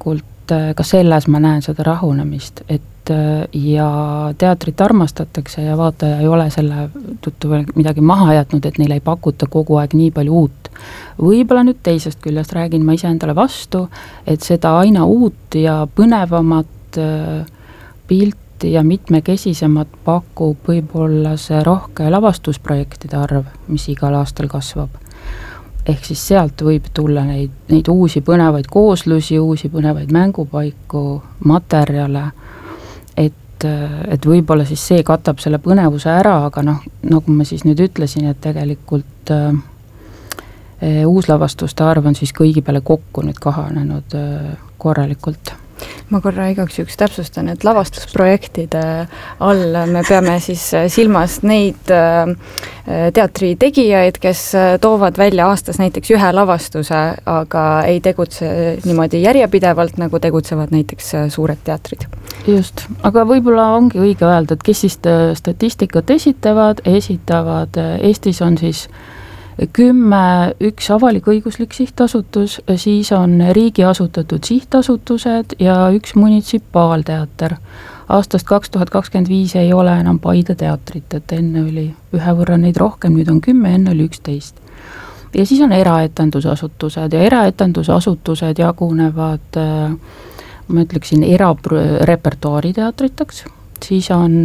tegelikult ka selles ma näen seda rahunemist, et ja teatrit armastatakse ja vaataja ei ole selle tõttu veel midagi maha jätnud, et neile ei pakuta kogu aeg nii palju uut. Võib-olla nüüd teisest küljest räägin ma ise endale vastu, et seda aina uut ja põnevamat pilti ja mitmekesisemat pakub võib-olla see rohke lavastusprojektide arv, mis igal aastal kasvab. Ehk siis sealt võib tulla neid uusi põnevaid kooslusi, uusi põnevaid mängupaiku, materjale, et võib-olla siis see katab selle põnevuse ära, aga nagu ma siis nüüd ütlesin, et tegelikult uuslavastuste arv on siis kõigi peale kokku nüüd kahanenud korralikult. Ma korra igaks üks täpsustan, et lavastusprojektide all me peame siis silmas neid teatri tegijaid, kes toovad välja aastas näiteks ühe lavastuse, aga ei tegutse niimoodi järjepidevalt, nagu tegutsevad näiteks suured teatrid. Just, aga võib-olla ongi õige öelda, et kes siis statistikat esitavad, Eestis on siis 10 üks avalik-õiguslik sihtasutus, siis on riigi asutatud sihtasutused ja üks munitsipaalteater. Aastast 2025 ei ole enam Paide teatrit, et enne oli ühe võrra neid rohkem, nüüd on 10, enne oli 11. Ja siis on eraetendusasutused ja eraetendusasutused jagunevad, ma ütleksin, repertuaari teatriteks, siis on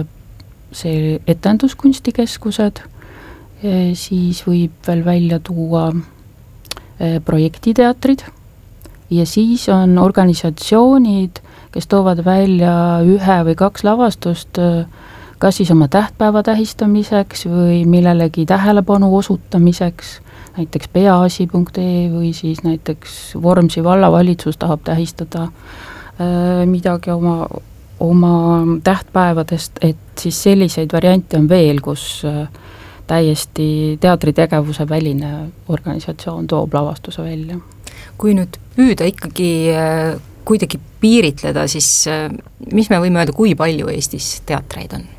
see etenduskunstikeskused, siis võib veel välja tuua projektiteatrid ja siis on organisatsioonid, kes toovad välja 1 või 2 lavastust, kas siis oma tähtpäeva tähistamiseks või millelegi tähelepanu osutamiseks, näiteks peaasi.ee või siis näiteks Vormsi vallavalitsus tahab tähistada midagi oma tähtpäevadest, et siis selliseid variante on veel, kus täiesti teatritegevuse väline organisatsioon toob lavastuse välja. Kui nüüd püüda ikkagi kuidagi piiritleda, siis mis me võime öelda, kui palju Eestis teatreid on?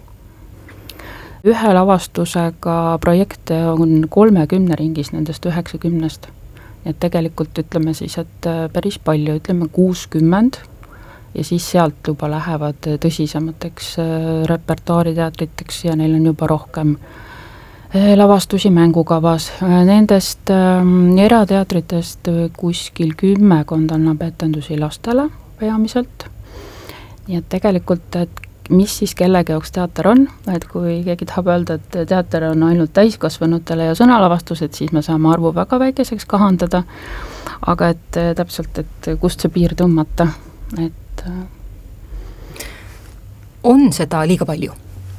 Ühe lavastusega projekte on 30 ringis nendest 90. Et tegelikult ütleme siis, et päris palju, ütleme 60 ja siis sealt juba lähevad tõsisemateks repertuaariteatriteks ja neil on juba rohkem lavastusi mängukavas. Nendest erateatritest kuskil 10 annab etendusi lastele peamiselt. Nii et tegelikult, et mis siis kellegi jaoks teater on, et kui keegi tahab öelda, et teater on ainult täiskasvanutele ja sõnalavastused, siis me saame arvu väga väikeseks kahandada, aga et täpselt, et kust see piir tõmmata. On seda liiga palju?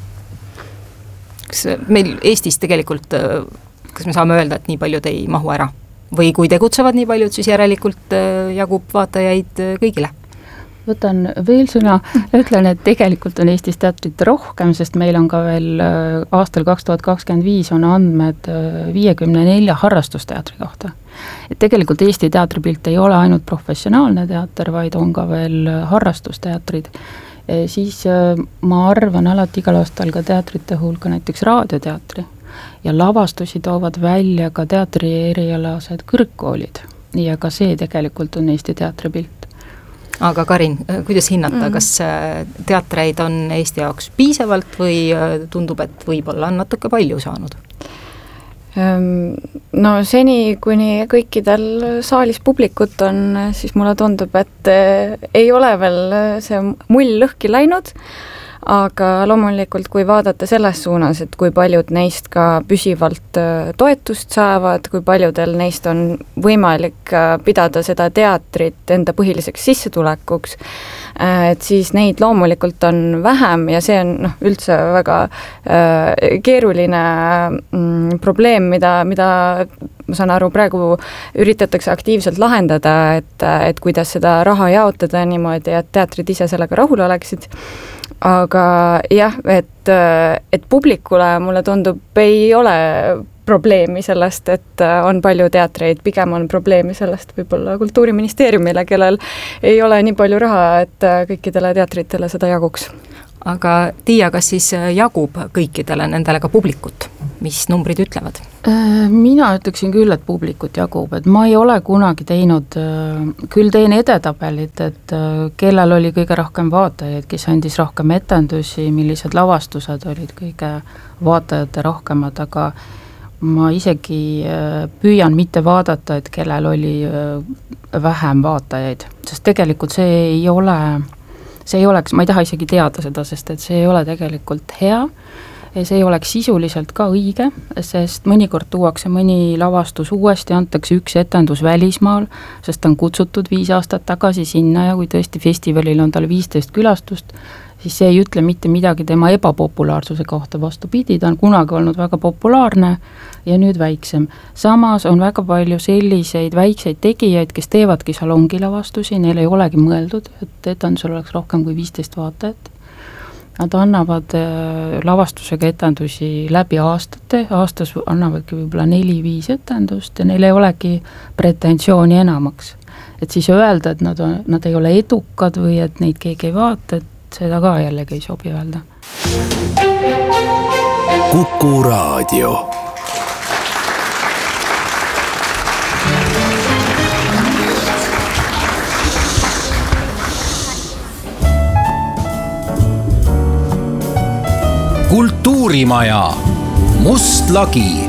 Kas meil Eestis tegelikult, kas me saame öelda, et nii paljud ei mahu ära? Või kui tegutsevad nii paljud, siis järelikult jagub vaatajaid kõigile? Võtan veel sõna, ütlen, et tegelikult on Eestis teatrit rohkem, sest meil on ka veel aastal 2025 on andmed 54 harrastusteatri kohta. Et tegelikult Eesti teatripilt ei ole ainult professionaalne teater, vaid on ka veel harrastusteatrid. Siis ma arvan alati igal aastal ka teatrite hulka näiteks raadioteatri ja lavastusi toovad välja ka teatri erialased kõrgkoolid ja ka see tegelikult on Eesti teatripilt. Aga Karin, kuidas hinnata, kas teatreid on Eesti jaoks piisavalt või tundub, et võib-olla on natuke palju saanud? No seni, kuni kõikidel saalis publikut on, siis mulle tundub, et ei ole veel see mull lõhki läinud, aga loomulikult, kui vaadata selles suunas, et kui paljud neist ka püsivalt toetust saavad, kui paljudel neist on võimalik pidada seda teatrit enda põhiliseks sissetulekuks, et siis neid loomulikult on vähem ja see on üldse väga keeruline probleem, mida ma saan aru, praegu üritatakse aktiivselt lahendada, et kuidas seda raha jaotada niimoodi, et teatrid ise sellega rahul oleksid. Aga jah, et publikule mulle tundub, ei ole probleemi sellest, et on palju teatreid, pigem on probleemi sellest võib-olla Kultuuriministeeriumile, kellel ei ole nii palju raha, et kõikidele teatritele seda jaguks. aga Tiia, kas siis jagub kõikidele nendele ka publikut, mis numbrid ütlevad? Mina ütleksin küll, et publikut jagub, et ma ei ole kunagi teinud, küll teen edetabelit, et kellel oli kõige rohkem vaatajaid, kes andis rohkem etendusi, millised lavastused olid kõige vaatajate rohkemad, aga ma isegi püüan mitte vaadata, et kellel oli vähem vaatajaid, sest tegelikult see ei oleks, ma ei taha isegi teada seda, sest et see ei ole tegelikult hea, ja see ei oleks sisuliselt ka õige, sest mõnikord tuuakse mõni lavastus uuesti, antakse üks etendus välismaal, sest ta on kutsutud 5 aastat tagasi sinna ja kui tõesti festivalil on tal 15 külastust, siis see ei ütle mitte midagi tema ebapopulaarsuse kohta, vastupidi, ta on kunagi olnud väga populaarne ja nüüd väiksem. Samas on väga palju selliseid väikseid tegijaid, kes teevadki salongilavastusi, neil ei olegi mõeldud, et etendusel oleks rohkem kui 15 vaatajat. Nad annavad lavastusega etendusi läbi aastate, aastas annavadki võib-olla 4-5 etendust ja neil ei olegi pretensiooni enamaks. Et siis öelda, et nad ei ole edukad või et neid keegi ei vaata, et seda ka jällegi ei sobi öelda. Kuku Raadio. Kultuurimaja, Must lagi.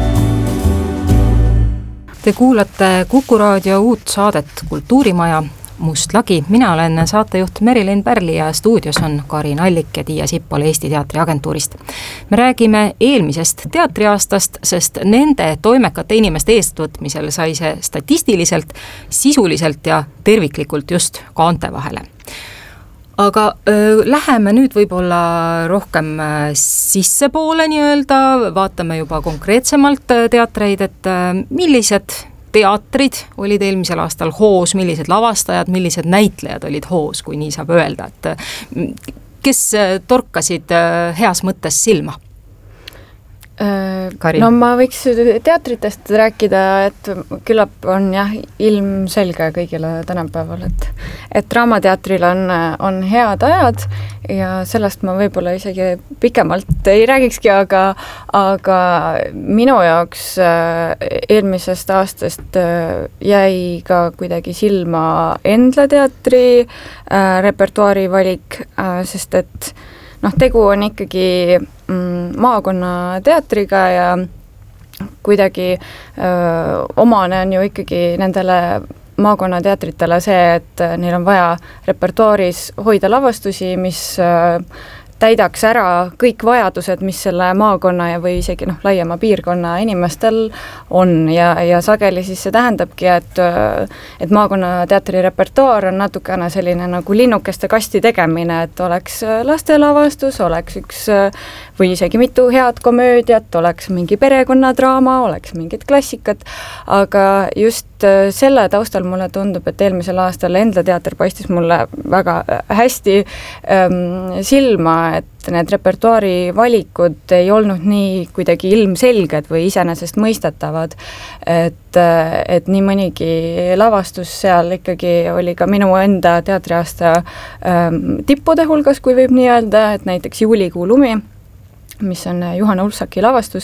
Te kuulate Kuku Raadio uut saadet Kultuurimaja, Must lagi. Mina olen saatejuht Merilin Pärli ja stuudios on Karin Allik ja Tiia Sippol Eesti Teatriagentuurist. Me räägime eelmisest teatriaastast, sest nende toimekate inimeste eestvõtmisel sai see statistiliselt, sisuliselt ja terviklikult just kaante vahele. Aga läheme nüüd võib-olla rohkem sissepoole nii-öelda, vaatame juba konkreetsemalt teatreid, et millised teatrid olid eelmisel aastal hoos, millised lavastajad, millised näitlejad olid hoos, kui nii saab öelda, et kes torkasid heas mõttes silma? Karin. No ma võiks teatritest rääkida, et küllap on jah ilmselge kõigile tänapäeval, et Draamateatril on head ajad ja sellest ma võib-olla isegi pikemalt ei räägikski, aga minu jaoks eelmisest aastast jäi ka kuidagi silma Endla teatri repertuaari valik, sest et tegu on ikkagi maakonnateatriga ja kuidagi omane on ju ikkagi nendele maakonnateatritele see, et neil on vaja repertuaaris hoida lavastusi, mis täidaks ära kõik vajadused, mis selle maakonna ja või isegi laiema piirkonna inimestel on ja sageli siis see tähendabki, et maakonnateatri repertuaar on natukene selline nagu linnukeste kasti tegemine, et oleks lastelavastus, oleks üks või isegi mitu head komöödiat, oleks mingi perekonnadraama, oleks mingid klassikat, aga just selle taustal mulle tundub, et eelmisel aastal Endla teater paistis mulle väga hästi silma, et need repertuaari valikud ei olnud nii kuidagi ilmselged või iseenesestmõistetavad, et nii mõnigi lavastus seal ikkagi oli ka minu enda teatriaasta tippude hulgas, kui võib nii öelda, et näiteks Juulikuu lumi, mis on Juhana Ulfsaki lavastus,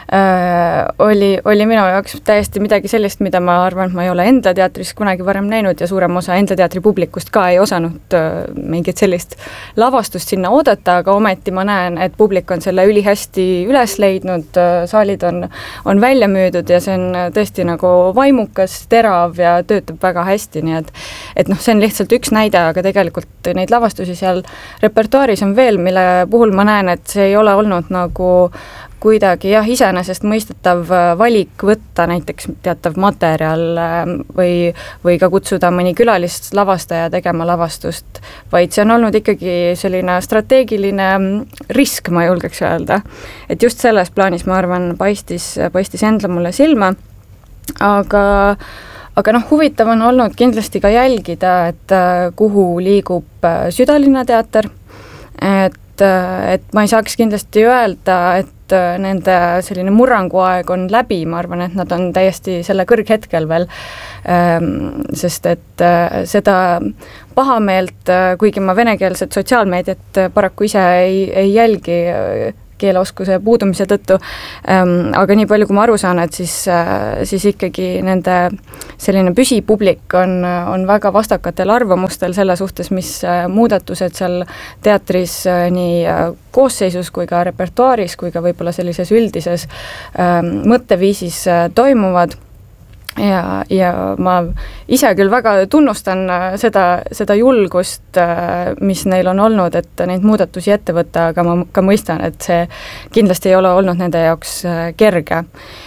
oli minu jaoks täiesti midagi sellist, mida ma arvan, et ma ei ole Endla teatris kunagi varem näinud ja suurem osa Endla teatri publikust ka ei osanud mingit sellist lavastust sinna oodata, aga ometi ma näen, et publik on selle ülihästi üles leidnud, saalid on välja müüdud ja see on tõesti nagu vaimukas, terav ja töötab väga hästi, nii et see on lihtsalt üks näide, aga tegelikult neid lavastusi seal repertuaaris on veel, mille puhul ma näen, et see ei ole olnud nagu kuidagi iseenesest mõistetav valik võtta näiteks teatav materjal või ka kutsuda mõni külalist lavastaja tegema lavastust, vaid see on olnud ikkagi selline strateegiline risk, ma julgeks öelda. Et just selles plaanis, ma arvan, paistis Endla mulle silma, aga huvitav on olnud kindlasti ka jälgida, et kuhu liigub Südalinna teater, et ma ei saaks kindlasti öelda, et nende selline murranguaeg on läbi, ma arvan, et nad on täiesti selle kõrghetkel veel, sest et seda pahameelt, kuigi ma venekeelset sotsiaalmeediat paraku ise ei jälgi keeleoskuse puudumise tõttu, aga nii palju, kui ma aru saan, et siis ikkagi nende selline püsipublik on väga vastakatel arvamustel selle suhtes, mis muudatused seal teatris nii koosseisus kui ka repertuaaris kui ka võib-olla sellises üldises mõtteviisis toimuvad. Ja ma ise küll väga tunnustan seda julgust, mis neil on olnud, et neid muudatusi ette võtta, aga ma ka mõistan, et see kindlasti ei ole olnud nende jaoks kerge.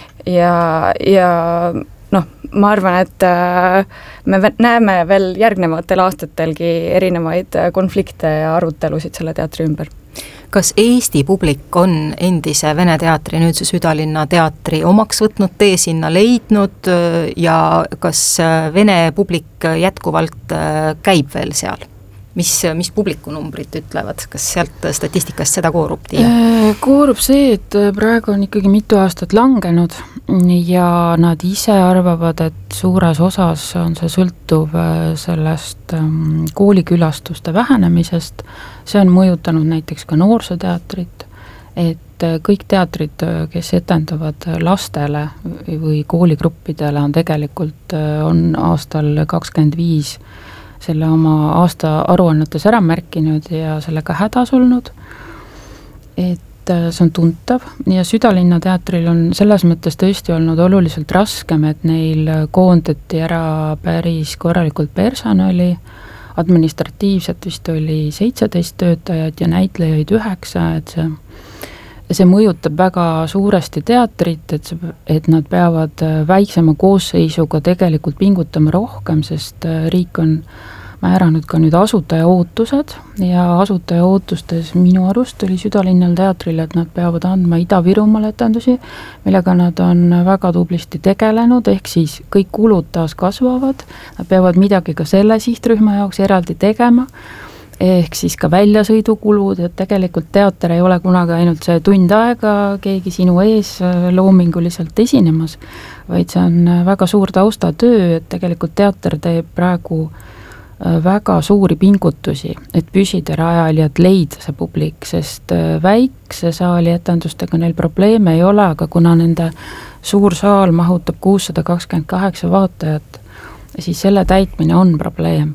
Ja ma arvan, et me näeme veel järgnevatel aastatelgi erinevaid konflikte ja arutelusid selle teatri ümber. Kas Eesti publik on endise Vene teatri, nüüdse Südalinna teatri omaks võtnud, tee sinna leidnud ja kas Vene publik jätkuvalt käib veel seal? Mis publikunumbrid ütlevad, kas sealt statistikast seda koorub tiia? Koorub see, et praegu on ikkagi mitu aastat langenud ja nad ise arvavad, et suures osas on see sõltuv sellest koolikülastuste vähenemisest. See on mõjutanud näiteks ka noorsooteatrit, et kõik teatrid, kes etendavad lastele või kooligruppidele on tegelikult on aastal 2025 selle oma aasta aruannetes ära märkinud ja sellega hädas olnud, et see on tuntav ja Südalinna teatril on selles mõttes tõesti olnud oluliselt raskem, et neil koondati ära päris korralikult personali, administratiivselt vist oli 17 töötajat ja näitlejaid 9, et see mõjutab väga suuresti teatrit, et nad peavad väiksema koosseisuga tegelikult pingutama rohkem, sest riik on määranud ka nüüd asutaja ootused ja asutaja ootustes minu arust oli Südalinnal teatril, et nad peavad andma Ida-Virumaal etendusi, millega nad on väga tublisti tegelenud, ehk siis kõik kulud taas kasvavad, nad peavad midagi ka selle sihtrühma jaoks eraldi tegema, ehk siis ka väljasõidukulud, et tegelikult teater ei ole kunagi ainult see tund aega keegi sinu ees loominguliselt esinemas, vaid see on väga suur taustatöö, et tegelikult teater teeb praegu väga suuri pingutusi, et püsida rajal ja et leida see publik, sest väikse saali etendustega neil probleeme ei ole, aga kuna nende suur saal mahutab 628 vaatajat, siis selle täitmine on probleem.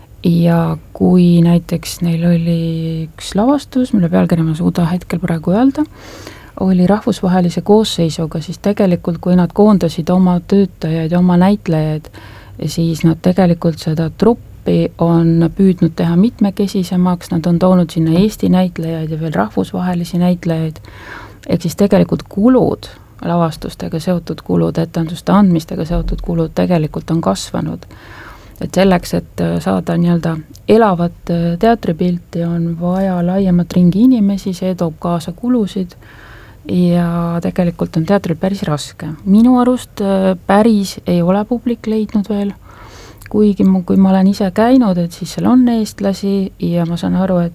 Ja kui näiteks neil oli üks lavastus, mille pealkirja ma suuda hetkel praegu öelda, oli rahvusvahelise koosseisuga, siis tegelikult kui nad koondasid oma töötajaid ja oma näitlejaid, siis nad tegelikult seda truppi on püüdnud teha mitmekesisemaks, nad on toonud sinna Eesti näitlejaid ja veel rahvusvahelisi näitlejaid, ehk siis tegelikult kulud, lavastustega seotud kulud, etenduste andmistega seotud kulud tegelikult on kasvanud. Et selleks, et saada nii-öelda elavat teatripilti, on vaja laiemat ringi inimesi, see toob kaasa kulusid ja tegelikult on teatril päris raske. Minu arust päris ei ole publik leidnud veel, kuigi kui ma olen ise käinud, et siis seal on eestlasi ja ma saan aru,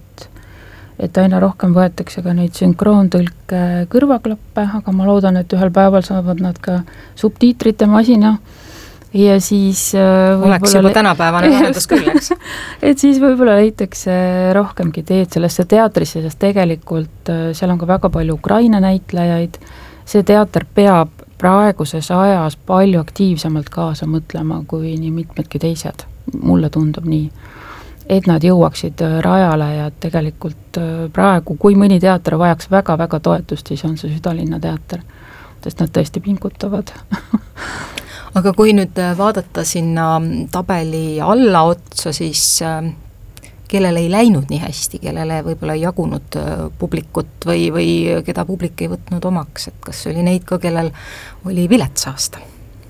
et aina rohkem võetakse ka neid sünkroontõlke kõrvaklappe, aga ma loodan, et ühel päeval saavad nad ka subtiitrite masina ja siis oleks juba tänapäevane lahendus küll, eks? Et siis võib-olla leitakse rohkemgi teed sellesse teatrisse, sest tegelikult seal on ka väga palju Ukraina näitlejaid, see teater peab praeguses ajas palju aktiivsemalt kaasa mõtlema kui nii mitmedki teised, mulle tundub nii, et nad jõuaksid rajale ja tegelikult praegu, kui mõni teater vajaks väga-väga toetust, siis on see Südalinna teater, sest nad tõesti pingutavad. Aga kui nüüd vaadata sinna tabeli alla otsa, siis kellele ei läinud nii hästi, kellele võib-olla ei jagunud publikut või keda publik ei võtnud omaks, et kas oli neid ka, kellel oli vilets aasta?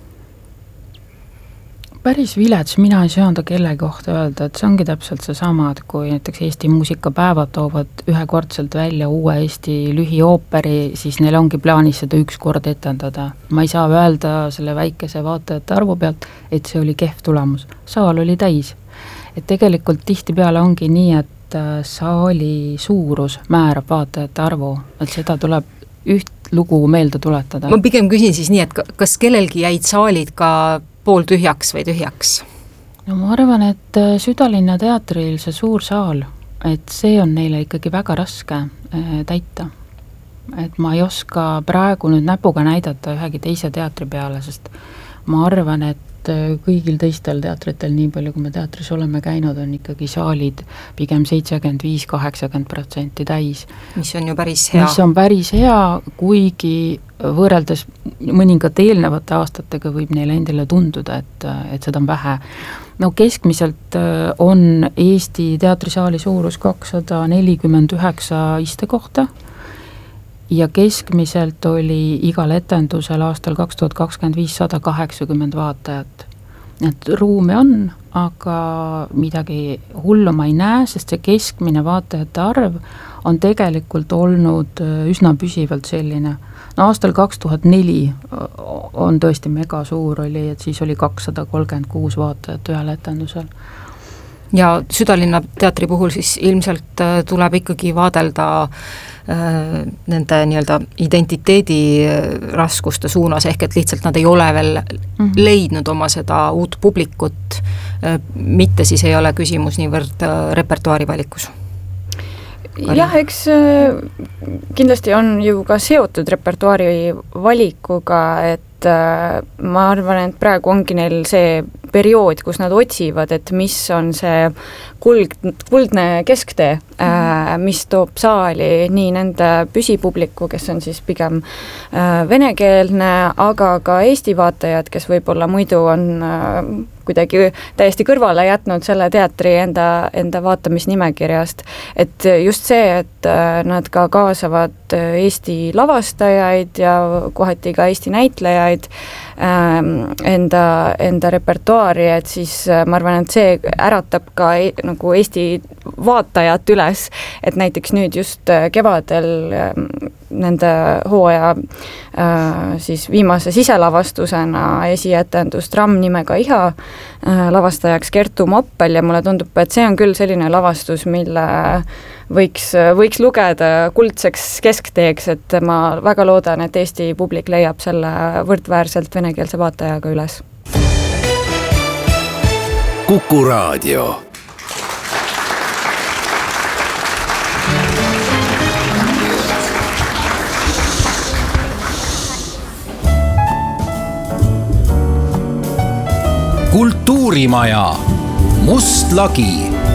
Päris vilets mina ei saanud kellegi kohta öelda, et see ongi täpselt seesama, et kui näiteks Eesti muusikapäevad toovad ühekordselt välja uue Eesti lühiooperi, siis neil ongi plaanis seda üks kord etendada. Ma ei saa öelda selle väikese vaatajate arvu pealt, et see oli kehv tulemus. Saal oli täis. Et tegelikult tihtipeale ongi nii, et saali suurus määrab vaatajate arvu, et seda tuleb üht lugu meelde tuletada. Ma pigem küsin siis nii, et kas kellelgi jäid saalid ka pooltühjaks või tühjaks? No ma arvan, et Südalinna teatril see suur saal, et see on neile ikkagi väga raske täita. Et ma ei oska praegu nüüd näpuga näidata ühegi teise teatri peale, sest ma arvan, et kõigil teistel teatritel, nii palju kui me teatris oleme käinud, on ikkagi saalid pigem 75-80% täis. Mis on ju päris hea. Mis on päris hea, kuigi võrreldes mõningate eelnevate aastatega võib neile endile tunduda, et seda on vähe. No keskmiselt on Eesti teatrisaali suurus 249 istekohta ja keskmiselt oli igal etendusel aastal 2025 180 vaatajat. Et ruume on, aga midagi hullu ma ei näe, sest see keskmine vaatajate arv on tegelikult olnud üsna püsivalt selline. No aastal 2004 on tõesti mega suur oli, et siis oli 236 vaatajat ühel etendusel. Ja Südalinna teatri puhul siis ilmselt tuleb ikkagi vaadelda nende nii-öelda identiteedi raskuste suunas, ehk et lihtsalt nad ei ole veel leidnud oma seda uut publikut, mitte siis ei ole küsimus niivõrd repertuaari valikus. Jah, eks kindlasti on ju ka seotud repertuaari valikuga, et ma arvan, et praegu ongi neil see periood, kus nad otsivad, et mis on see kuldne kesktee, mis toob saali nii nende püsipubliku, kes on siis pigem venekeelne, aga ka Eesti vaatajad, kes võib-olla muidu on kuidagi täiesti kõrvale jätnud selle teatri enda vaatamisnimekirjast. Et just see, et nad ka kaasavad Eesti lavastajaid ja kohati ka Eesti näitlejaid enda repertuaari, et siis ma arvan, et see äratab ka nagu Eesti vaatajat üles, et näiteks nüüd just kevadel nende hooaja siis viimase siselavastusena esietendus Tramm nimega iha, lavastajaks Kertu Moppel ja mulle tundub, et see on küll selline lavastus, mille võiks lugeda kuldseks keskteeks, et ma väga loodan, et Eesti publik leiab selle võrdväärselt venekeelse vaatajaga üles. Kuku Raadio. Kultuurimaja Must lagi.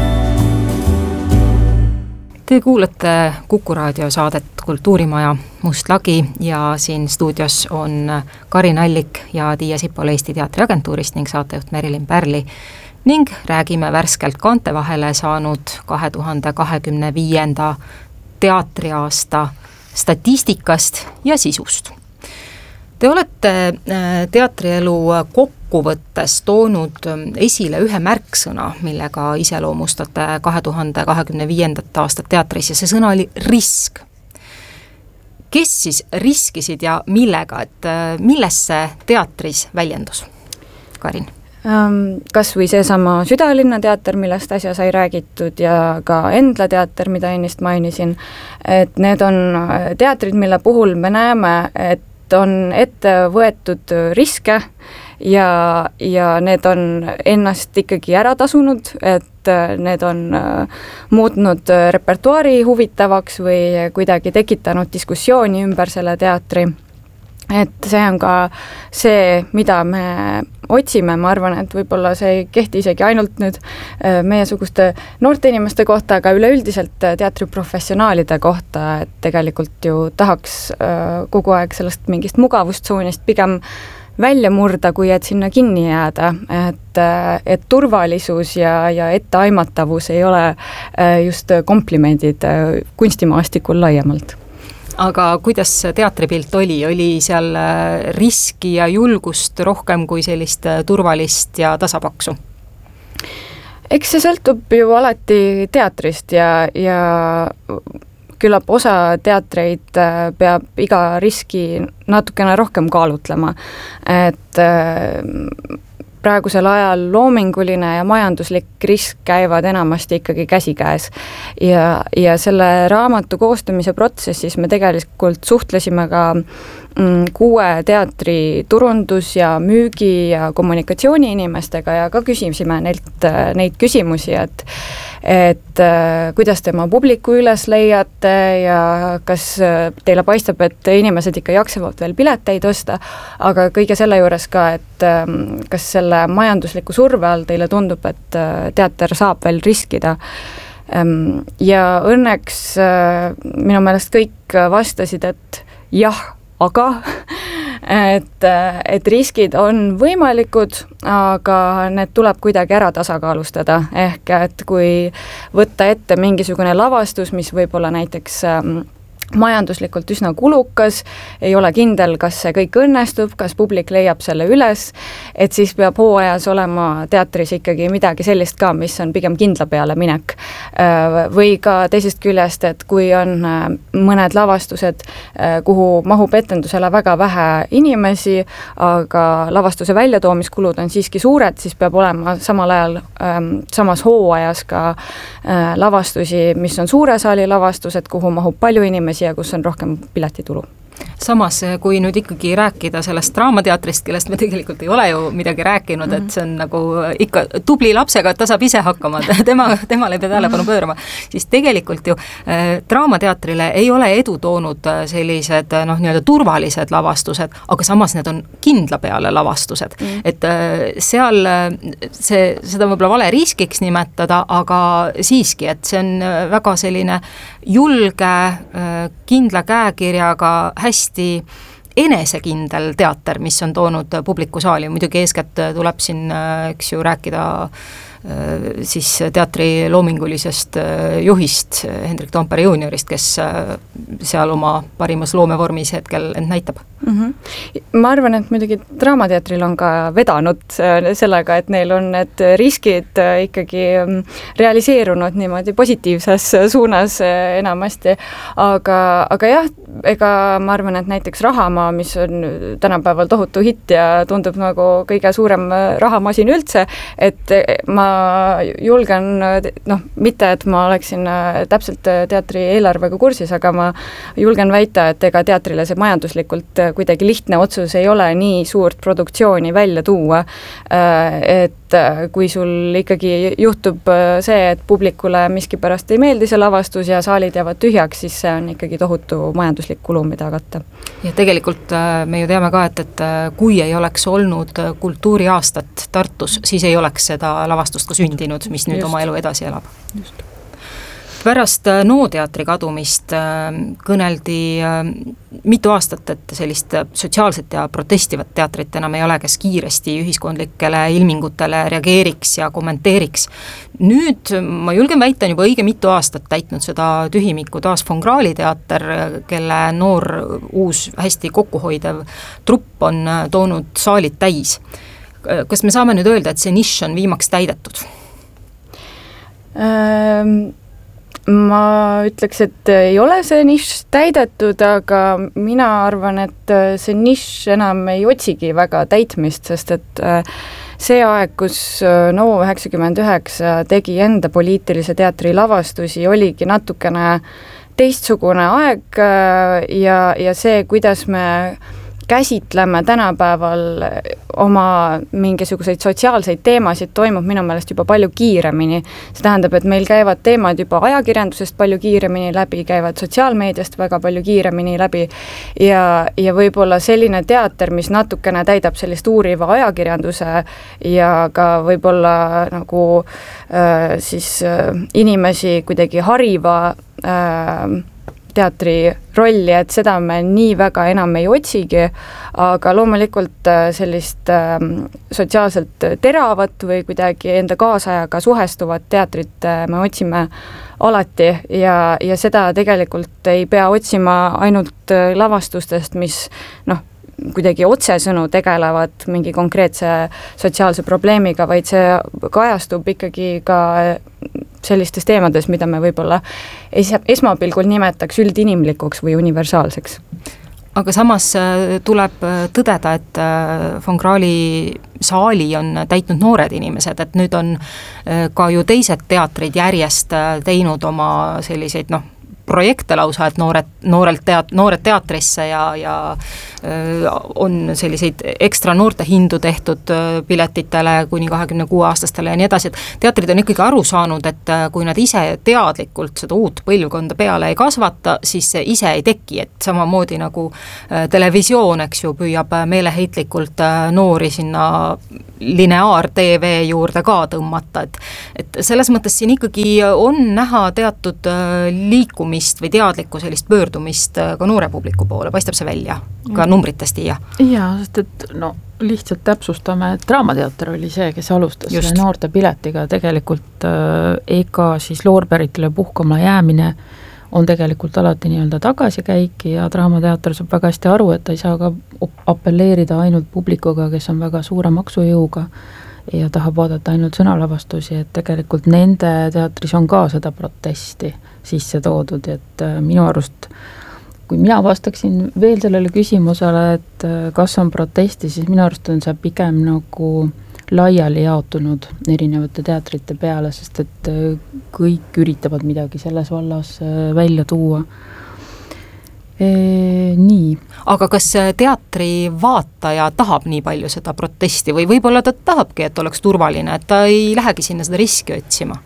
Te kuulete Kuku Raadio saadet Kultuurimaja Must lagi ja siin stuudios on Karin Allik ja Tiia Sipol Eesti Teatriagentuurist ning saatejuht Merilin Pärli ning räägime värskelt kaante vahele saanud 2025. teatriaasta statistikast ja sisust. Te olete teatrielu kokkuvõttes toonud esile ühe märksõna, millega iseloomustate 2025. aastat teatris ja see sõna oli risk. Kes siis riskisid ja millega, et milles see teatris väljendus? Karin? Kas või seesama Südalinna teater, millest asja sai räägitud ja ka Endla teater, mida ennist mainisin, et need on teatrid, mille puhul me näeme, et on ette võetud riske ja need on ennast ikkagi ära tasunud, et need on muutnud repertuaari huvitavaks või kuidagi tekitanud diskussiooni ümber selle teatri. Et see on ka see, mida me otsime, ma arvan, et võib-olla see ei kehti isegi ainult nüüd meiesuguste noorte inimeste kohta, aga üleüldiselt teatriprofessionaalide kohta, et tegelikult ju tahaks kogu aeg sellest mingist mugavustsoonist pigem välja murda, kui et sinna kinni jääda, et turvalisus ja etteaimatavus ei ole just komplimendid kunstimaastikul laiemalt. Aga kuidas teatripilt oli? Oli seal riski ja julgust rohkem kui sellist turvalist ja tasapaksu? Eks see sõltub ju alati teatrist ja küllap osa teatreid peab iga riski natukene rohkem kaalutlema, et praegusel ajal loominguline ja majanduslik risk käivad enamasti ikkagi käsikäes. Ja selle raamatu koostamise protsessis me tegelikult suhtlesime ka 6 teatri turundus- ja müügi- ja kommunikatsiooni inimestega ja ka küsisime neilt neid küsimusi, et kuidas te oma publiku üles leiate ja kas teile paistab, et inimesed ikka jaksavad veel pileteid osta, aga kõige selle juures ka, et kas selle majandusliku surve all teile tundub, et teater saab veel riskida. Ja õnneks minu meelest kõik vastasid, et jah, aga et riskid on võimalikud, aga need tuleb kuidagi ära tasakaalustada, ehk et kui võtta ette mingisugune lavastus, mis võib-olla näiteks majanduslikult üsna kulukas, ei ole kindel, kas see kõik õnnestub, kas publik leiab selle üles, et siis peab hooajas olema teatris ikkagi midagi sellist ka, mis on pigem kindla peale minek. Või ka teisest küljest, et kui on mõned lavastused, kuhu mahub etendusele väga vähe inimesi, aga lavastuse väljatoomiskulud on siiski suured, siis peab olema samal ajal samas hooajas ka lavastusi, mis on suure saali lavastused, kuhu mahub palju inimesi ja kus on rohkem piletitulu. Samas, kui nüüd ikkagi rääkida sellest Draamateatrist, kellest me tegelikult ei ole ju midagi rääkinud, et see on nagu ikka tubli lapsega, et ta saab ise hakkama, temale ei pea tähelepanu pöörama, siis tegelikult ju Draamateatrile ei ole edu toonud sellised nii-öelda turvalised lavastused, aga samas need on kindla peale lavastused. Et seal seda võib-olla vale riskiks nimetada, aga siiski, et see on väga selline julge, kindla käekirjaga, hästi enesekindel teater, mis on toonud publiku saali, muidugi eeskätt tuleb siin, eks ju, rääkida siis teatri loomingulisest juhist Hendrik Toompere juuniorist, kes seal oma parimas loomevormis hetkel end näitab. Ma arvan, et muidugi Draamateatril on ka vedanud sellega, et neil on need riskid ikkagi realiseerunud niimoodi positiivses suunas enamasti, aga jah, ega ma arvan, et näiteks Rahamaa, mis on tänapäeval tohutu hitt ja tundub nagu kõige suurem rahamasin üldse, et ma julgen, mitte et ma oleksin täpselt teatri eelarvega kursis, aga ma julgen väita, et ega teatrile see majanduslikult kuidagi lihtne otsus ei ole nii suurt produktsiooni välja tuua, et kui sul ikkagi juhtub see, et publikule miskipärast ei meeldi see lavastus ja saalid jäävad tühjaks, siis see on ikkagi tohutu majanduslik kulu, mida katta. Ja tegelikult me ju teame ka, et kui ei oleks olnud kultuuriaastat Tartus, siis ei oleks seda lavastust ka sündinud, mis nüüd oma elu edasi elab. Just. Pärast NO teatri kadumist kõneldi mitu aastat, et sellist sotsiaalset ja protestivat teatrit enam ei ole, kes kiiresti ühiskondlikele ilmingutele reageeriks ja kommenteeriks. Nüüd ma julgen väita, on juba õige mitu aastat täitnud seda tühimikku taas von Krahli teater, kelle noor, uus, hästi kokkuhoidev trupp on toonud saalid täis. Kas me saame nüüd öelda, et see nišš on viimaks täidetud? Ma ütleks, et ei ole see nišš täidetud, aga mina arvan, et see nišš enam ei otsigi väga täitmist, sest et see aeg, kus NO 99 tegi enda poliitilise teatri lavastusi, oligi natukene teistsugune aeg ja see, kuidas me käsitleme tänapäeval oma mingisuguseid sotsiaalseid teemasid, toimub minu meelest juba palju kiiremini. See tähendab, et meil käivad teemad juba ajakirjandusest palju kiiremini läbi, käivad sotsiaalmeediast väga palju kiiremini läbi ja võib-olla selline teater, mis natukene täidab sellist uuriva ajakirjanduse ja ka võib-olla nagu inimesi kuidagi hariva teatri rolli, et seda me nii väga enam ei otsigi, aga loomulikult sellist sotsiaalselt teravat või kuidagi enda kaasajaga suhestuvat teatrit me otsime alati ja seda tegelikult ei pea otsima ainult lavastustest, mis kuidagi otsesõnu tegelevad mingi konkreetse sotsiaalse probleemiga, vaid see kajastub ikkagi ka sellistes teemades, mida me võib-olla esmapilgul nimetaks üldinimlikuks või universaalseks. aga samas tuleb tõdeda, et Von Krahli saali on täitnud noored inimesed, et nüüd on ka ju teised teatrid järjest teinud oma selliseid projekte lausa, et noored teatrisse ja on selliseid ekstra noorte hindu tehtud piletitele kuni 26-aastastele ja nii edasi, et teatrid on ikkagi aru saanud, et kui nad ise teadlikult seda uut põlvkonda peale ei kasvata, siis see ise ei teki, et samamoodi nagu televisioon, eks ju, püüab meeleheitlikult noori sinna lineaar-TV juurde ka tõmmata, et selles mõttes siin ikkagi on näha teatud liikumist või teadlikku sellist pöördumist ka noore publiku poole, paistab see välja, ka numbritest ja. Jaa, sest et lihtsalt täpsustame, et Draamateater oli see, kes alustas selle noorte piletiga, tegelikult ega siis loorberitele puhkama jäämine on tegelikult alati nii-öelda tagasikäik ja Draamateater saab väga hästi aru, et ta ei saa ka apelleerida ainult publikuga, kes on väga suure maksujõuga ja tahab vaadata ainult sõnalavastusi, et tegelikult nende teatris on ka seda protesti sisse toodud, et minu arust, kui mina vastaksin veel sellele küsimusele, et kas on protesti, siis minu arust on see pigem nagu laiali jaotunud erinevate teatrite peale, sest et kõik üritavad midagi selles vallas välja tuua. Nii. Aga kas teatri vaataja tahab nii palju seda protesti või võib-olla ta tahabki, et oleks turvaline, et ta ei lähegi sinna seda riski otsima?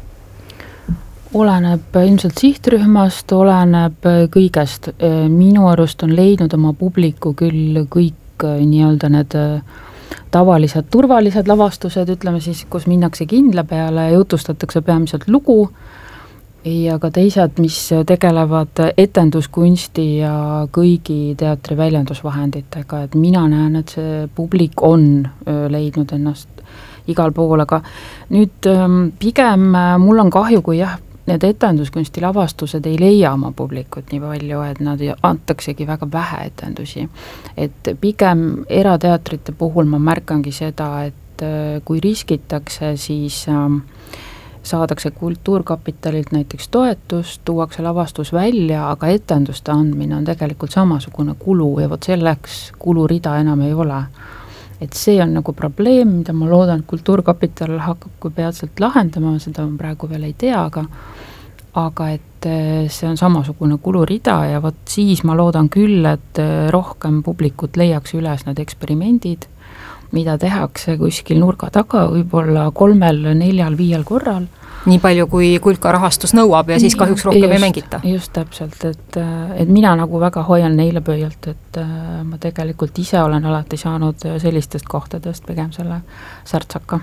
Oleneb ilmselt sihtrühmast, oleneb kõigest. Minu arust on leidnud oma publiku küll kõik nii-öelda need tavalised, turvalised lavastused, ütleme siis, kus minnakse kindla peale ja jutustatakse peamiselt lugu ja ka teised, mis tegelevad etenduskunsti ja kõigi teatri väljendusvahenditega, et mina näen, et see publik on leidnud ennast igal pool, aga nüüd pigem mul on kahju, kui need etenduskunsti lavastused ei leia oma publikut nii palju, et nad antaksegi väga vähe etendusi. Et pigem erateatrite puhul ma märkangi seda, et kui riskitakse, siis saadakse Kultuurkapitalilt näiteks toetust, tuuakse lavastus välja, aga etenduste andmine on tegelikult samasugune kulu ja vot selleks kulurida enam ei ole. Et see on nagu probleem, mida ma loodan, et Kultuurkapital hakkab kui peatselt lahendama, seda ma praegu veel ei tea, aga et see on samasugune kulurida ja vot siis ma loodan küll, et rohkem publikut leiaks üles need eksperimendid, mida tehakse kuskil nurga taga, võib-olla 3, 4, 5 korral. Nii palju, kui kulka rahastus nõuab ja siis kahjuks rohkem ei mängita. Just täpselt, et mina nagu väga hoian neile pöialt, et ma tegelikult ise olen alati saanud sellistest kohtadest pigem selle särtsaka.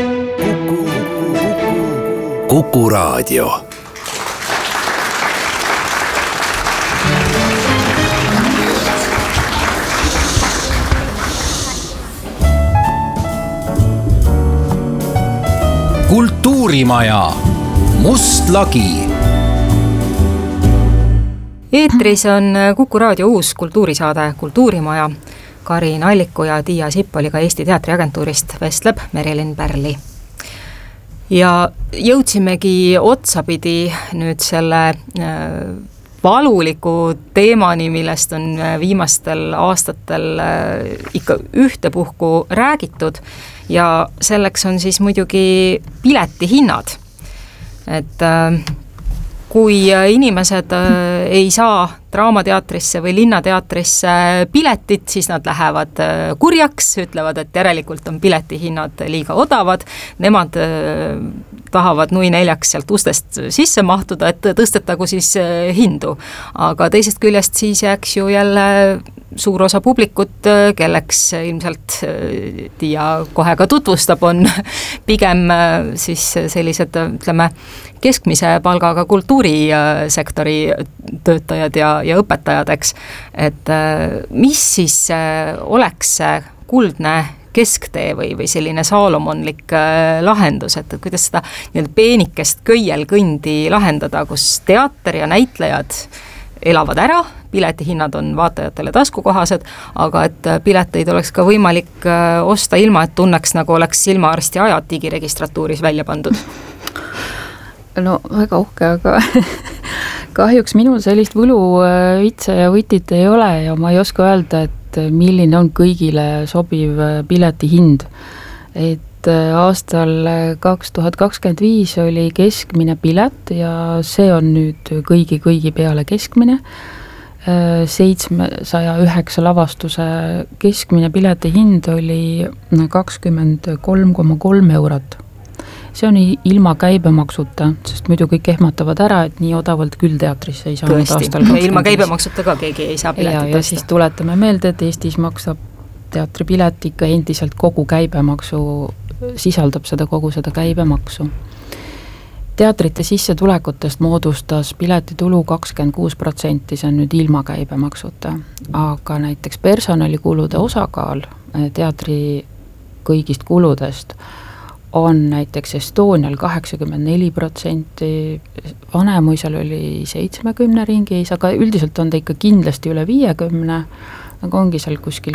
Kuku Raadio. Kultuurimaja. Must lagi. Eetris on Kuku Raadio uus kultuurisaade Kultuurimaja. Karin Alliku ja Tiia Sippoliga Eesti Teatriagentuurist vestleb Merilin Pärli. Ja jõudsimegi otsapidi nüüd selle valuliku teemani, millest on viimastel aastatel ikka ühtepuhku räägitud ja selleks on siis muidugi piletihinnad. Et kui inimesed ei saa Draamateatrisse või Linnateatrisse piletit, siis nad lähevad kurjaks, ütlevad, et järelikult on piletihinnad liiga odavad, nemad tahavad nui neljaks sealt ustest sisse mahtuda, et tõstetagu siis hindu. Aga teisest küljest siis jääks ju jälle suur osa publikut, kelleks ilmselt Tiia kohe ka tutvustab, on pigem siis sellised, ütleme, keskmise palgaga kultuurisektori töötajad ja õpetajad, eks. Et mis siis oleks see kuldne kesktee või selline saalomonlik lahendus, et kuidas seda peenikest köielkõndi lahendada, kus teater ja näitlejad elavad ära, piletihinnad on vaatajatele taskukohased, aga et pileteid oleks ka võimalik osta ilma, et tunneks, nagu oleks silmaarsti ajad digiregistratuuris välja pandud. No väga uhke, aga kahjuks minul sellist võluvitse ja võtit ei ole ja ma ei oska öelda, et milline on kõigile sobiv piletihind. Et aastal 2025 oli keskmine pilet ja see on nüüd kõigi peale keskmine. 709 lavastuse keskmine piletihind oli 23,3 eurot. See on ilma käibemaksuta, sest muidu kõik ehmatavad ära, et nii odavalt küll teatrisse ei saanud aastal 25. Ilma käibemaksuta ka keegi ei saa piletit ja siis tuletame meelde, et Eestis maksab teatripilet ikka endiselt kogu käibemaksu, sisaldab kogu seda käibemaksu. Teatrite sissetulekutest moodustas piletitulu 26%, see on nüüd ilma käibemaksuta, aga näiteks personalikulude osakaal teatri kõigist kuludest on näiteks Estonial 84%, Vanemuisal oli 70 ringis, aga üldiselt on ta ikka kindlasti üle 50, aga ongi seal kuskil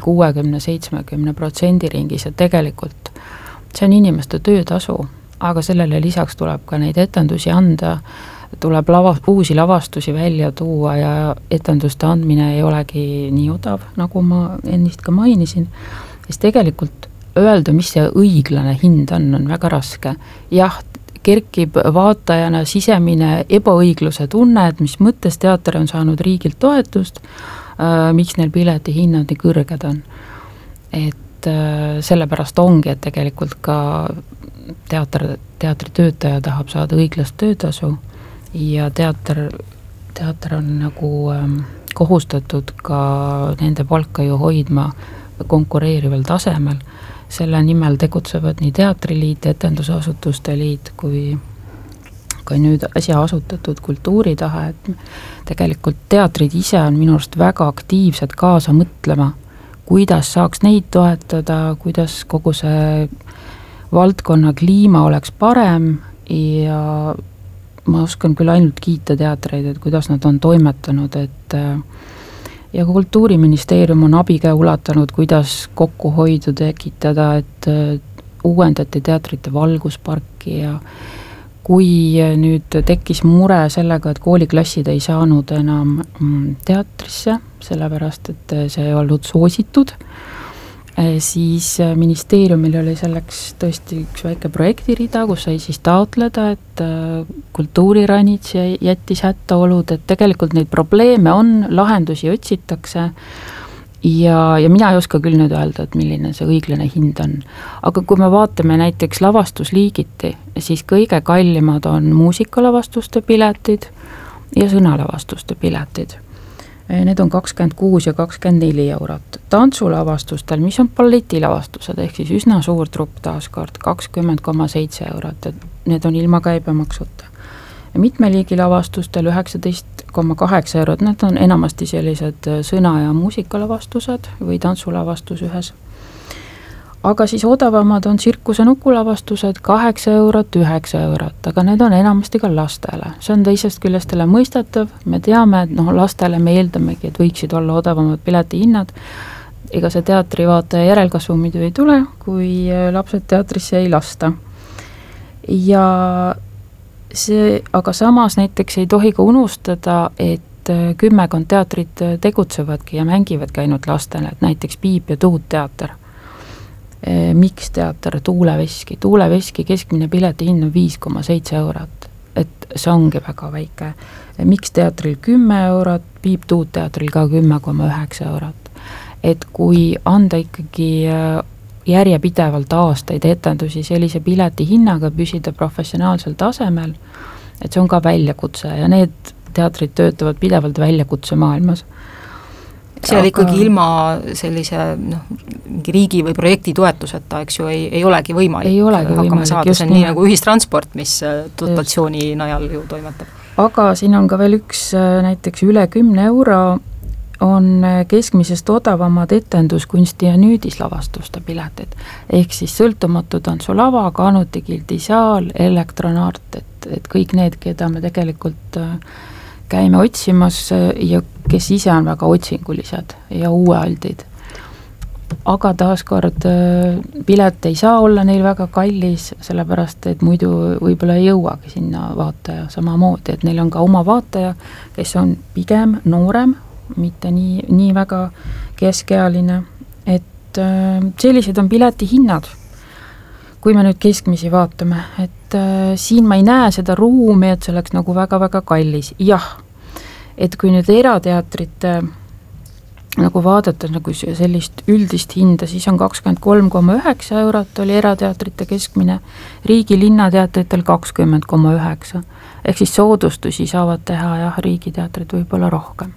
60-70% ringis ja tegelikult see on inimeste töötasu, aga sellele lisaks tuleb ka neid etendusi anda, tuleb uusi lavastusi välja tuua ja etenduste andmine ei olegi nii odav, nagu ma ennist ka mainisin, siis tegelikult öelda, mis see õiglane hind on väga raske. Jah, kerkib vaatajana sisemine ebaõigluse tunne, et mis mõttes teater on saanud riigilt toetust, miks neil piletihinnad nii kõrged on. Et sellepärast ongi, et tegelikult ka teatritöötaja tahab saada õiglast töötasu ja teater on nagu kohustatud ka nende palka ju hoidma konkureerival tasemel. Selle nimel tegutsevad nii Teatriliit, Etendusasutuste liit kui nüüd äsja asutatud Kultuuritahe, et tegelikult teatrid ise on minu arust väga aktiivsed kaasa mõtlema, kuidas saaks neid toetada, kuidas kogu see valdkonna kliima oleks parem ja ma oskan küll ainult kiita teatreid, et kuidas nad on toimetanud, et ja Kultuuriministeerium on abikäe ulatanud, kuidas kokkuhoidu tekitada, et uuendati teatrite valgusparki ja kui nüüd tekkis mure sellega, et kooliklassid ei saanud enam teatrisse, sellepärast et see ei olnud soositud, siis ministeeriumil oli selleks tõesti üks väike projektirida, kus sai siis taotleda, et kultuuriranits jättis hättaolud, et tegelikult neid probleeme on, lahendusi otsitakse ja mina ei oska küll nüüd öelda, et milline see õiglane hind on. Aga kui me vaatame näiteks lavastusliigiti, siis kõige kallimad on muusikalavastuste piletid ja sõnalavastuste piletid. Need on 26 ja 24 eurot. Tantsulavastustel, mis on balletilavastused, ehk siis üsna suur trupp taaskord, 20,7 eurot, et need on ilma käibemaksuta. Mitmeliigilavastustel 19,8 eurot, need on enamasti sellised sõna- ja muusikalavastused või tantsulavastus ühes. Aga siis odavamad on tsirkuse nukulavastused 8 eurot, 9 eurot, aga need on enamasti ka lastele. See on teisest küljestele mõistetav, me teame, et lastele me eeldamegi, et võiksid olla odavamad piletihinnad, ega see teatrivaataja järelkasvu muidu ei tule, kui lapsed teatrisse ei lasta. Ja see, aga samas näiteks ei tohi ka unustada, et kümmekond teatrit tegutsevadki ja mängivadki ainult lastele, et näiteks Piip ja Tuut teater. Miks teater, Tuuleveski keskmine piletihind on 5,7 eurot, et see ongi väga väike. Miks teatril 10 eurot, Piip Tuut teatril ka 10,9 eurot. Et kui anda ikkagi järjepidevalt aastaid etendusi sellise piletihinnaga püsida professionaalsel tasemel, et see on ka väljakutse ja need teatrid töötavad pidevalt väljakutse maailmas. Seal ikkagi ilma sellise mingi riigi või projekti toetuseta, eks ju, ei olegi võimalik hakkama saada, see on nii nagu ühistransport, mis dotatsiooni najal ju toimetab. Aga siin on ka veel üks näiteks üle 10 euro on keskmisest odavamad etendus, kunsti ja nüüdislavastuste piletid, ehk siis sõltumatu tantsulava, Kanuti gildisaal, elektronart, et kõik need, keda me tegelikult käime otsimas ja kes ise on väga otsingulised ja uuealdid. aga taaskord pilet ei saa olla neil väga kallis, sellepärast et muidu võib-olla ei jõuagi sinna vaataja samamoodi, et neil on ka oma vaataja, kes on pigem noorem, mitte nii väga keskealine, et sellised on piletihinnad. Kui me nüüd keskmisi vaatame, et siin ma ei näe seda ruumi, et see oleks nagu väga-väga kallis. Jah, et kui nüüd erateatrite nagu vaadata nagu sellist üldist hinda, siis on 23,9 eurot oli erateatrite keskmine, riigi linnateatritel 20,9. Ehk siis soodustusi saavad teha jah, riigiteatrid võib-olla rohkem.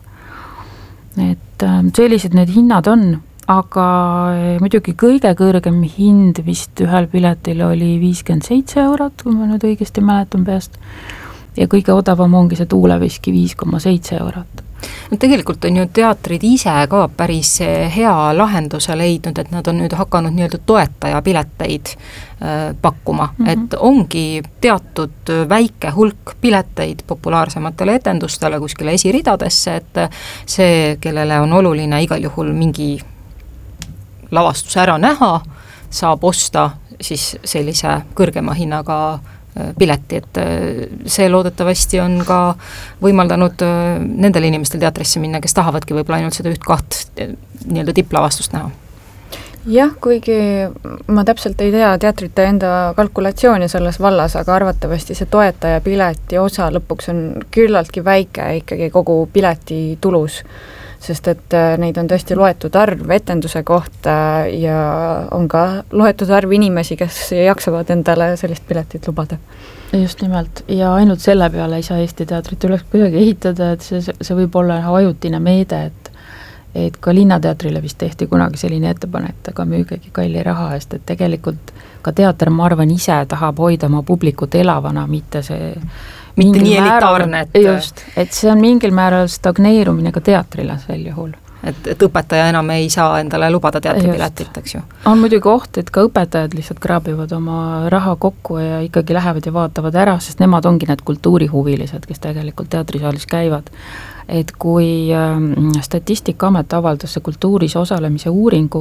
Et sellised need hinnad on, aga muidugi kõige kõrgem hind vist ühel piletil oli 57 eurot, kui ma nüüd õigesti mäletan peast, ja kõige odavam ongi see Tuuleviski 5,7 eurot. No tegelikult on ju teatrid ise ka päris hea lahenduse leidnud, et nad on nüüd hakanud nii-öelda toetaja pileteid pakkuma, et ongi teatud väike hulk pileteid populaarsematele etendustele kuskile esiridadesse, et see, kellele on oluline igal juhul mingi lavastus ära näha, saab osta siis sellise kõrgema hinnaga pileti, et see loodetavasti on ka võimaldanud nendel inimestel teatrisse minna, kes tahavadki võib-olla ainult seda üht-kaht nii-öelda tipplavastust näha. Jah, kuigi ma täpselt ei tea teatrite enda kalkulatsiooni selles vallas, aga arvatavasti see toetaja pileti osa lõpuks on küllaltki väike ikkagi kogu pileti tulus, sest et neid on tõesti loetud arv etenduse kohta ja on ka loetud arv inimesi, kes jaksavad endale sellist piletit lubada. Just nimelt, ja ainult selle peale ei saa Eesti teatrit üles kuidagi ehitada, et see võib olla ajutine meede, et ka linnateatrile vist tehti kunagi selline ettepanek, aga müügegi kalli raha eest, et tegelikult ka teater, ma arvan, ise tahab hoida oma publikut elavana, mitte nii elitaarne, et see on mingil määral stagneerumine ka teatrile sel juhul. Et õpetaja enam ei saa endale lubada teatripiletit, eks ju. On muidugi oht, et ka õpetajad lihtsalt kraabivad oma raha kokku ja ikkagi lähevad ja vaatavad ära, sest nemad ongi need kultuurihuvilised, kes tegelikult teatrisaalis käivad. Et kui Statistikaamet avaldas see kultuuris osalemise uuringu,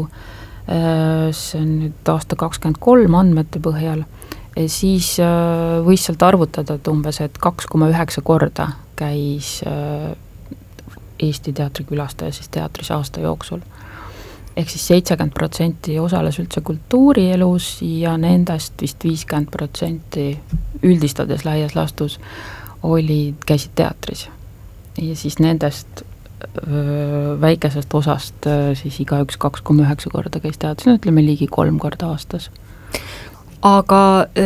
see on nüüd aasta 23 andmete põhjal, siis võis sealt arvutada, et umbes 2,9 korda käis Eesti teatrikülastaja siis teatris aasta jooksul. Ehk siis 70% osales üldse kultuurielus ja nendest vist 50% üldistades laias laastus käisid teatris. Ja siis nendest väikesest osast siis igaüks 2,9 korda käis teatris, ütleme ligi 3 korda aastas. Aga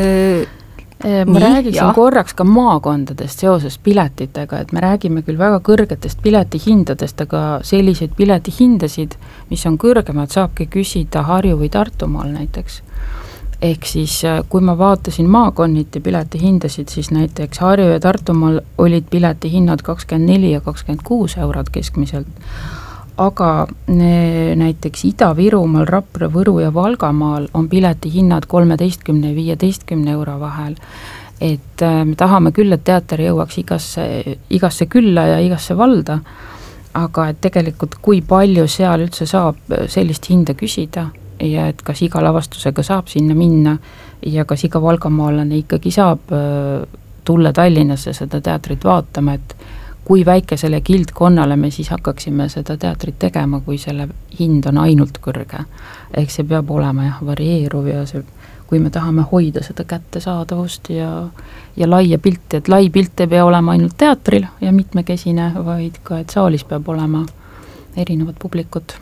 ma räägiksin korraks ka maakondadest seoses piletitega, et me räägime küll väga kõrgetest piletihindadest, aga selliseid piletihindasid, mis on kõrgemad, saabki küsida Harju või Tartumaal näiteks. Ehk siis, kui ma vaatasin maakonniti piletihindasid, siis näiteks Harju ja Tartumaal olid piletihinnad 24 ja 26 eurot keskmiselt, aga näiteks Ida-Virumaal, Rapla, Võru ja Valgamaal on piletihinnad 13 ja 15 euro vahel. Et me tahame küll, et teater jõuaks igasse külla ja igasse valda, aga et tegelikult kui palju seal üldse saab sellist hinda küsida ja et kas iga lavastusega saab sinna minna ja kas iga valgamaalane ikkagi saab tulla Tallinnasse seda teatrit vaatama, et kui väikesele kildkonnale me siis hakkaksime seda teatrit tegema, kui selle hind on ainult kõrge. Ehk see peab olema varieeruv ja see, kui me tahame hoida seda kättesaadavust ja laia pilti, et lai pilt ei pea olema ainult teatril ja mitmekesine, vaid ka, et saalis peab olema erinevad publikud.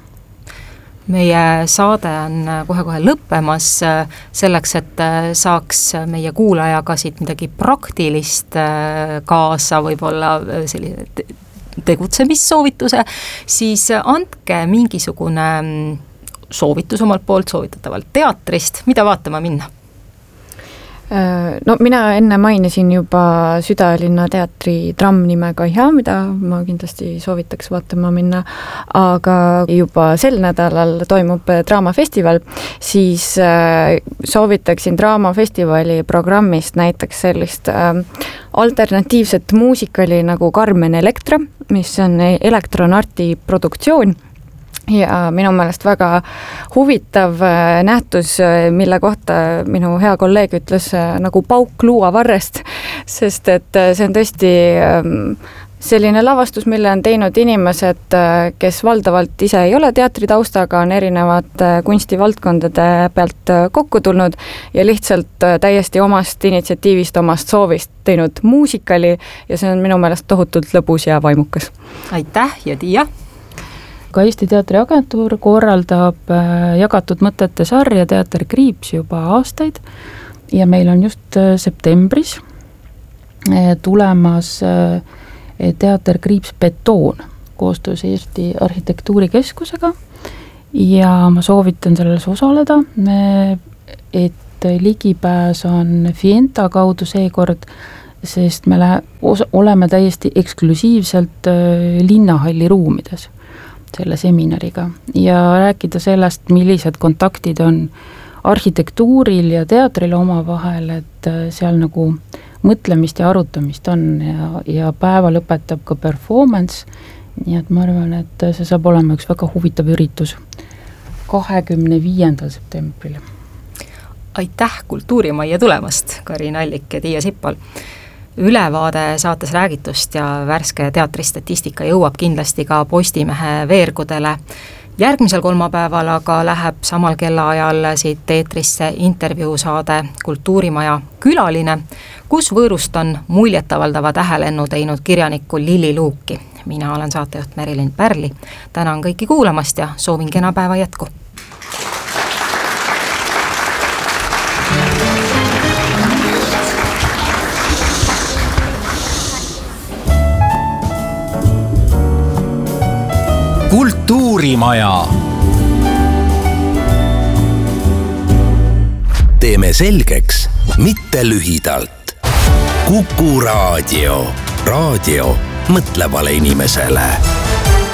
Meie saade on kohe-kohe lõppemas, selleks, et saaks meie kuulajaga siit midagi praktilist kaasa, võib-olla sellise tegutsemissoovituse, siis andke mingisugune soovitus omalt poolt, soovitatavalt teatrist, mida vaatama minna? No mina enne mainisin juba Südalinna teatri Tramm nimega Iha, mida ma kindlasti soovitaks vaatama minna, aga juba sel nädalal toimub draamafestival, siis soovitaksin draamafestivali programmist näiteks sellist alternatiivset muusikali nagu Carmen Electra, mis on Elektronarti produktsioon ja minu meelest väga huvitav nähtus, mille kohta minu hea kolleeg ütles nagu pauk luuavarrest, sest et see on tõesti selline lavastus, mille on teinud inimesed, kes valdavalt ise ei ole teatritaustaga, on erinevate kunstivaldkondade pealt kokku tulnud ja lihtsalt täiesti omast initsiatiivist, omast soovist teinud muusikali ja see on minu meelest tohutult lõbus ja vaimukas. Aitäh ja Tiia! Ka Eesti Teatriagentuur korraldab jagatud mõtete sarja Teater Kriips juba aastaid ja meil on just septembris tulemas Teater Kriips Betoon koostöös Eesti Arhitektuurikeskusega ja ma soovitan selles osaleda, et ligipääs on Fienta kaudu seekord, sest me oleme täiesti eksklusiivselt linnahalli ruumides selle seminariga ja rääkida sellest, millised kontaktid on arhitektuuril ja teatril omavahel, et seal nagu mõtlemist ja arutamist on ja päeva lõpetab ka performance, nii et ma arvan, et see saab olema üks väga huvitav üritus 25. septembril. Aitäh Kultuurimajja tulemast, Karin Allik ja Tiia Sippol! Ülevaade saates räägitust ja värske teatristatistika jõuab kindlasti ka Postimehe veergudele. Järgmisel kolmapäeval aga läheb samal kellaajal siit eetrisse intervjuusaade Kultuurimaja külaline, kus võõrust on muljetavaldava tähelennu teinud kirjaniku Lilli Luuki. Mina olen saatejuht Merilin Pärli. Tänan kõiki kuulamast ja soovin kena päeva jätku. Kultuurimaja. Teeme selgeks, mitte lühidalt. Kuku Raadio. Raadio mõtlevale inimesele.